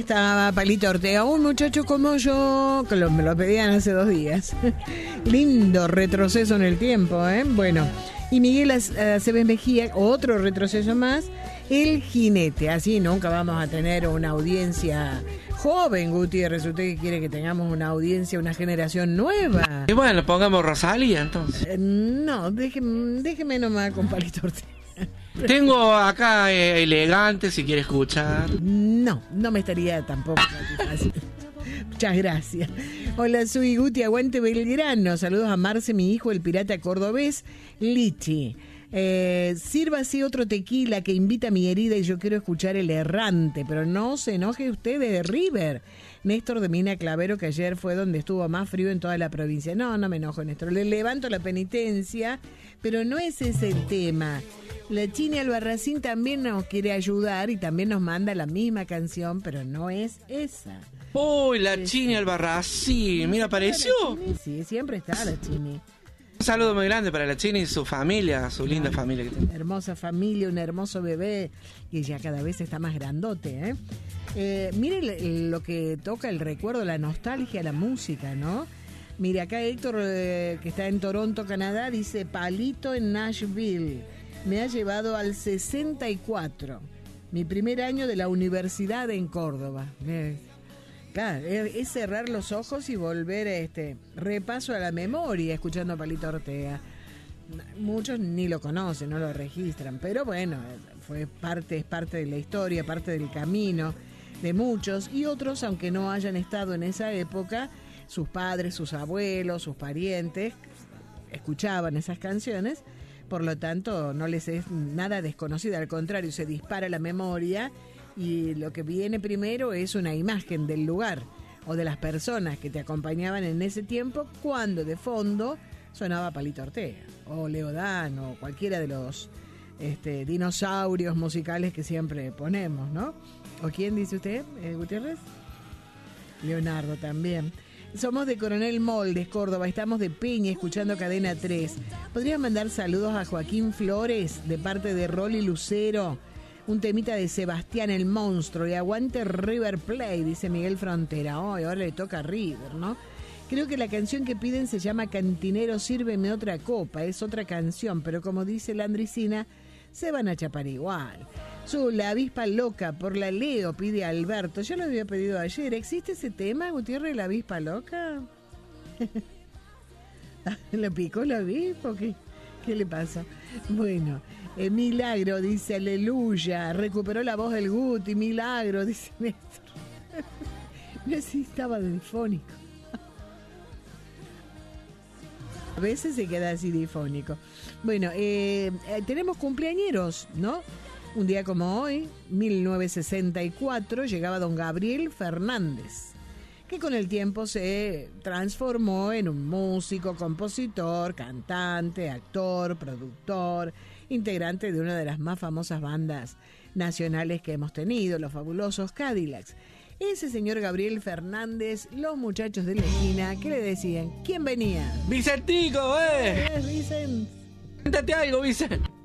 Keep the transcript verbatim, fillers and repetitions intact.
estaba Palito Ortega, un muchacho como yo, que lo, me lo pedían hace dos días. Lindo retroceso en el tiempo, ¿eh? Bueno, y Miguel Aceves Mejía, otro retroceso más, El Jinete. Así nunca vamos a tener una audiencia joven, Gutiérrez. Usted que quiere que tengamos una audiencia, una generación nueva. Y bueno, pongamos Rosalía entonces. Eh, no, déjeme, déjeme nomás con Palito Ortega. Tengo acá eh, Elegante, si quiere escuchar. No, no me estaría tampoco satisfácil. Muchas gracias. Hola, soy Guti, aguante Belgrano. Saludos a Marce, mi hijo, el pirata cordobés, Lichi. Eh, sírvase otro tequila que invita a mi herida y yo quiero escuchar El Errante, pero no se enoje usted de River. Néstor de Mina Clavero, que ayer fue donde estuvo más frío en toda la provincia. No, no me enojo, Néstor. Le levanto la penitencia, pero no ese es el tema. La Chini Albarracín también nos quiere ayudar y también nos manda la misma canción, pero no es esa. Uy, la es Chini Albarracín, mira, apareció. Chini, sí, siempre está la Chini. Un saludo muy grande para la Chini y su familia, su linda familia que tiene. Hermosa familia, un hermoso bebé, y ya cada vez está más grandote, ¿eh? Eh, mire lo que toca el recuerdo, la nostalgia, la música, ¿no? Mire, acá Héctor, eh, que está en Toronto, Canadá, dice: Palito en Nashville me ha llevado al sesenta y cuatro, mi primer año de la universidad en Córdoba. Eh, claro, es, es cerrar los ojos y volver a este repaso a la memoria escuchando a Palito Ortega. Muchos ni lo conocen, no lo registran, pero bueno, fue parte, es parte de la historia, parte del camino de muchos, y otros, aunque no hayan estado en esa época, sus padres, sus abuelos, sus parientes escuchaban esas canciones. Por lo tanto, no les es nada desconocida, al contrario, se dispara la memoria y lo que viene primero es una imagen del lugar o de las personas que te acompañaban en ese tiempo cuando de fondo sonaba Palito Ortega o Leodán o cualquiera de los este, dinosaurios musicales que siempre ponemos, ¿no? ¿O quién dice usted, eh, Gutiérrez? Leonardo también. Somos de Coronel Moldes, Córdoba, estamos de Peña escuchando Cadena tres. ¿Podría mandar saludos a Joaquín Flores de parte de Rolly Lucero? Un temita de Sebastián el Monstruo y aguante River Plate, dice Miguel Frontera. Oh, ahora le toca a River, ¿no? Creo que la canción que piden se llama Cantinero, sírveme otra copa. Es otra canción, pero como dice la Andricina, se van a chapar igual. Su La Avispa Loca por la Leo pide a Alberto. Yo lo había pedido ayer. ¿Existe ese tema, Gutiérrez, La Avispa Loca? ¿Le picó la avispa o qué? ¿Qué le pasa? Bueno, eh, Milagro dice aleluya. Recuperó la voz del Guti. Milagro, dice Néstor. No sé si estaba difónico. A veces se queda así difónico. Bueno, eh, eh, tenemos cumpleañeros, ¿no? Un día como hoy, mil novecientos sesenta y cuatro, llegaba don Gabriel Fernández, que con el tiempo se transformó en un músico, compositor, cantante, actor, productor, integrante de una de las más famosas bandas nacionales que hemos tenido, los fabulosos Cadillacs. Ese señor Gabriel Fernández, los muchachos de la esquina, ¿qué le decían? ¿Quién venía? ¡Vicentico, eh! ¿Qué es, Vicente? Cuéntate algo, Vicente.